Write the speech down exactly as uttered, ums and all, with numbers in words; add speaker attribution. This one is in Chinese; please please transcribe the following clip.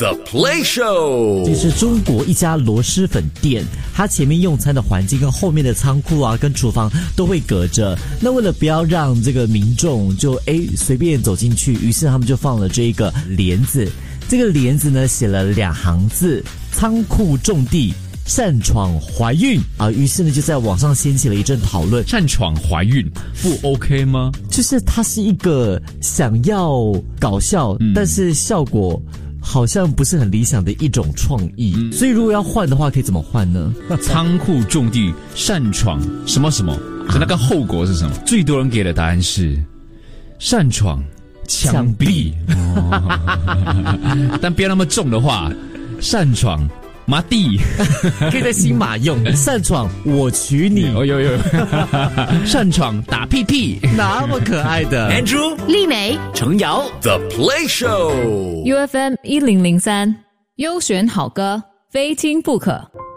Speaker 1: The Play Show，
Speaker 2: 这是中国一家螺蛳粉店，它前面用餐的环境跟后面的仓库啊跟厨房都会隔着。那为了不要让这个民众就诶随便走进去，于是他们就放了这一个帘子。这个帘子呢写了两行字：仓库种地，擅闯怀孕啊！于是呢，就在网上掀起了一阵讨论。
Speaker 3: 擅闯怀孕不 OK 吗？
Speaker 2: 就是它是一个想要搞笑，嗯、但是效果好像不是很理想的一种创意。嗯、所以如果要换的话，可以怎么换呢？
Speaker 3: 仓库种地，擅闯什么什么？就那个后果是什么？啊、最多人给的答案是擅闯枪毙。哦、但不要那么重的话，擅闯。马蒂
Speaker 2: 可以在新马用，擅闯我娶你，
Speaker 3: 哦有有，擅闯打屁屁，
Speaker 2: 那么可爱的
Speaker 1: Andrew、
Speaker 4: 丽美、
Speaker 1: 程瑶 The Play Show
Speaker 4: U F M 一零零三，优选好歌，非听不可。